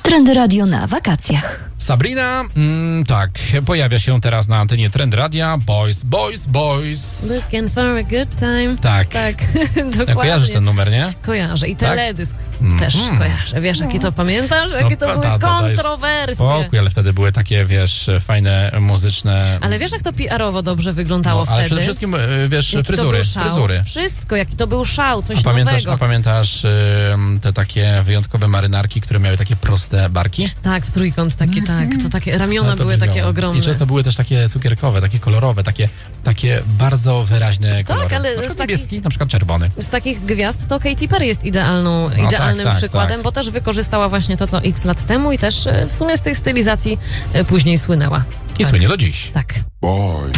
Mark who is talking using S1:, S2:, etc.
S1: Trendy Radio na wakacjach.
S2: Sabrina, tak, pojawia się teraz na antenie Trend Radia. Boys, boys, boys.
S1: Looking for a good time.
S2: Tak.
S1: Dokładnie.
S2: Kojarzysz ten numer, nie?
S1: Kojarzę i
S2: Tak?
S1: teledysk też kojarzę. Wiesz, jakie to pamiętasz? Jakie to były
S2: daj
S1: kontrowersje.
S2: spokój, ale wtedy były takie, wiesz, fajne, muzyczne...
S1: Ale wiesz, jak to PR-owo dobrze wyglądało
S2: ale
S1: wtedy?
S2: przede wszystkim, wiesz,
S1: Jaki to był szał.
S2: fryzury.
S1: Wszystko, jaki to był szał, coś
S2: A
S1: nowego.
S2: pamiętasz te takie wyjątkowe marynarki, które miały takie proste barki?
S1: Tak, w trójkąt taki, tak. Co takie ramiona
S2: Ale to
S1: były
S2: brzmiało.
S1: takie ogromne.
S2: I często były też takie cukierkowe, takie kolorowe, takie bardzo wyraźne kolory.
S1: ale
S2: na
S1: z
S2: przykład
S1: takich-
S2: niebieski, na przykład czerwony.
S1: Z takich gwiazd to Katy Perry jest idealnym
S2: tak,
S1: przykładem,
S2: tak.
S1: bo też wykorzystała właśnie to, co x lat temu i też w sumie z tej stylizacji później słynęła.
S2: I słynie do dziś.
S1: Tak.
S3: Boys.